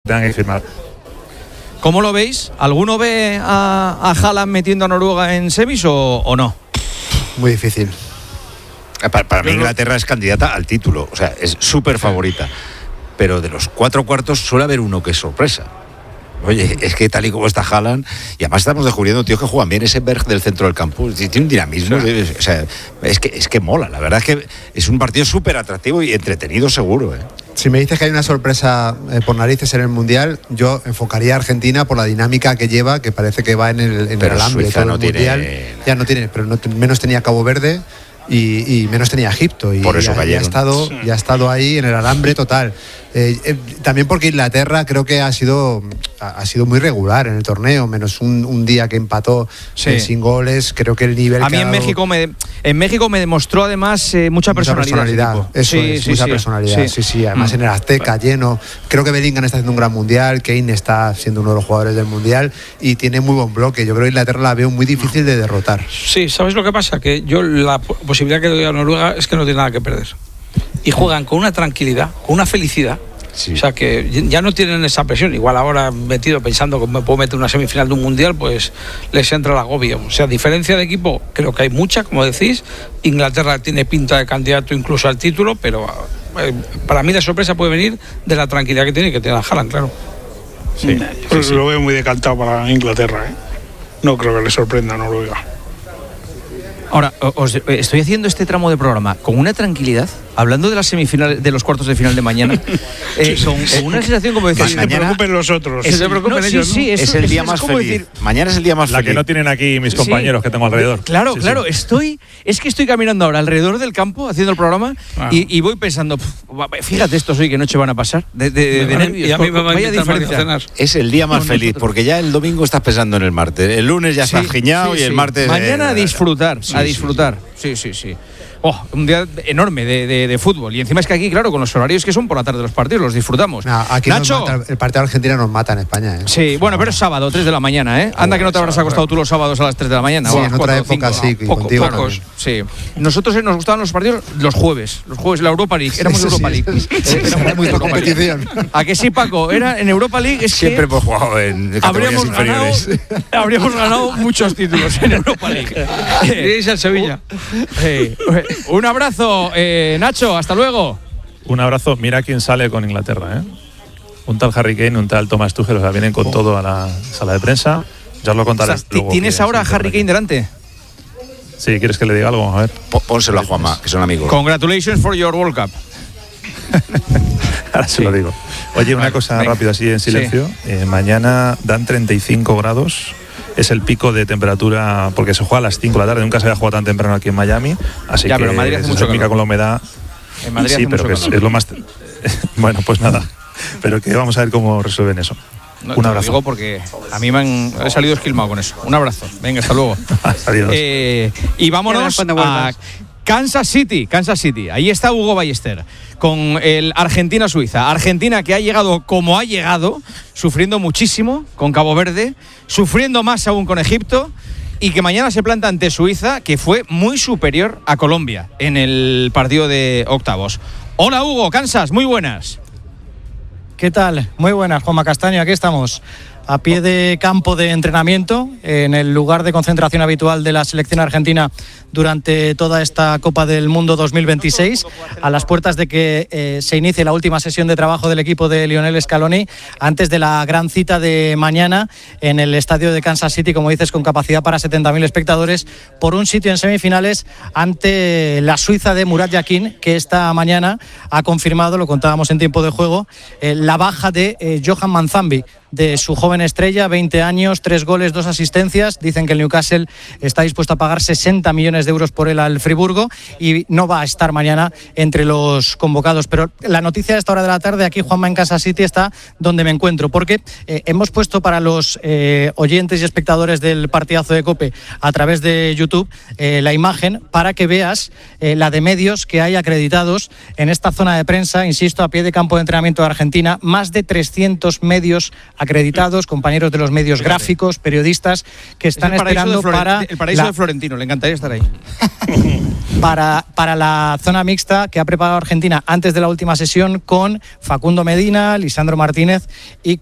tengan que firmar. ¿Cómo lo veis? ¿Alguno ve a Haaland metiendo a Noruega en semis o no? Muy difícil. Para mí Inglaterra es candidata al título, o sea, es súper favorita. Pero de los 4 cuartos suele haber uno que es sorpresa. Oye, es que tal y como está Haaland, y además estamos descubriendo tíos que juegan bien, ese Berg del centro del campo, tiene un dinamismo, o sea, es que mola, la verdad es que es un partido súper atractivo y entretenido seguro. Si me dices que hay una sorpresa por narices en el Mundial, yo enfocaría a Argentina por la dinámica que lleva, que parece que va en el alambre. Suiza todo el Mundial ya no tiene, pero menos tenía Cabo Verde y menos tenía Egipto, y por eso ya ha estado ahí en el alambre total. También porque Inglaterra creo que ha sido muy regular en el torneo, menos un día que empató sin goles. Creo que el nivel a mí en México me demostró además mucha personalidad. Eso es, mucha personalidad. Sí, además en el Azteca lleno. Creo que Bellingham está haciendo un gran mundial, Kane está siendo uno de los jugadores del mundial y tiene muy buen bloque. Yo creo que Inglaterra la veo muy difícil de derrotar. Sí, ¿sabes lo que pasa? Que yo la posibilidad que doy a Noruega es que no tiene nada que perder. Y juegan con una tranquilidad, con una felicidad. Sí. O sea que ya no tienen esa presión. Igual ahora metido pensando que me puedo meter una semifinal de un mundial, pues les entra el agobio. O sea, diferencia de equipo creo que hay mucha, como decís. Inglaterra tiene pinta de candidato incluso al título, pero para mí la sorpresa puede venir de la tranquilidad que tiene a Haaland, claro. Sí. Pues lo veo muy decantado para Inglaterra, No creo que le sorprenda a Noruega. Ahora, os estoy haciendo este tramo de programa con una tranquilidad, hablando de las semifinales, de los cuartos de final de mañana, con una sensación como decir... Se preocupen los otros. Se preocupen ellos, ¿no? Sí, es el día más feliz. Decir, mañana es el día más feliz. La que no tienen aquí mis compañeros que tengo alrededor. Claro, estoy caminando ahora alrededor del campo haciendo el programa y voy pensando, fíjate estos hoy que noche van a pasar de nervios. Y a mí me va a invitar a cenar. Es el día más feliz, porque ya el domingo estás pensando en el martes, el lunes ya estás giñado y el martes... Mañana a disfrutar. Sí. Un día enorme de fútbol. Y encima es que aquí, claro, con los horarios que son por la tarde los partidos, los disfrutamos. Aquí Nacho, el partido de Argentina nos mata en España. Sí, bueno, pero es sábado, 3 de la mañana, Anda que no te habrás acostado tú los sábados a las 3 de la mañana. Sí, en otra época sí, contigo. Pocos, sí. Nosotros nos gustaban los partidos los jueves, la Europa League. Éramos Europa League. Éramos muy por competición. ¿A que sí, Paco? Era en Europa League. Siempre hemos jugado en categorías inferiores. Habríamos ganado muchos títulos en Europa League. Iréis al Sevilla. Un abrazo, Nacho, hasta luego. Un abrazo, mira quién sale con Inglaterra, Un tal Harry Kane, un tal Thomas Tuchel, o sea, vienen con todo a la sala de prensa. Ya os lo contaré. ¿Tienes ahora a Harry Kane delante? Sí, ¿quieres que le diga algo? A ver. Pónselo a Juanma, que son amigos. Congratulations for your World Cup. Ahora se lo digo. Oye, una cosa rápida así en silencio. Mañana dan 35 grados. Es el pico de temperatura, porque se juega a las 5 de la tarde. Nunca se había jugado tan temprano aquí en Miami. Así que pero en Madrid hace mucho calor. Con la humedad. En Madrid sí, pero que es lo más... Bueno, pues nada. Pero que vamos a ver cómo resuelven eso. Un abrazo. Lo digo porque a mí he salido esquilmado con eso. Un abrazo. Venga, hasta luego. Adiós. Y vámonos a Kansas City. Ahí está Hugo Ballester con el Argentina-Suiza. Argentina que ha llegado como ha llegado, sufriendo muchísimo con Cabo Verde, sufriendo más aún con Egipto, y que mañana se planta ante Suiza, que fue muy superior a Colombia en el partido de octavos. Hola Hugo, Kansas, muy buenas. ¿Qué tal? Muy buenas, Juanma Castaño, aquí estamos. A pie de campo de entrenamiento, en el lugar de concentración habitual de la selección argentina durante toda esta Copa del Mundo 2026, a las puertas de que se inicie la última sesión de trabajo del equipo de Lionel Scaloni, antes de la gran cita de mañana en el estadio de Kansas City, como dices, con capacidad para 70.000 espectadores, por un sitio en semifinales ante la Suiza de Murat Yakin, que esta mañana ha confirmado, lo contábamos en tiempo de juego, la baja de Johan Manzambi, de su joven estrella, 20 años, 3 goles, 2 asistencias. Dicen que el Newcastle está dispuesto a pagar 60 millones de euros por él al Friburgo y no va a estar mañana entre los convocados. Pero la noticia de esta hora de la tarde aquí, Juanma, en Kansas City, está donde me encuentro, porque hemos puesto para los oyentes y espectadores del partidazo de COPE a través de YouTube la imagen para que veas la de medios que hay acreditados en esta zona de prensa, insisto, a pie de campo de entrenamiento de Argentina, más de 300 medios acreditados, compañeros de los medios gráficos, periodistas que están esperando para... El paraíso de Florentino, le encantaría estar ahí. Para la zona mixta que ha preparado Argentina antes de la última sesión con Facundo Medina, Lisandro Martínez y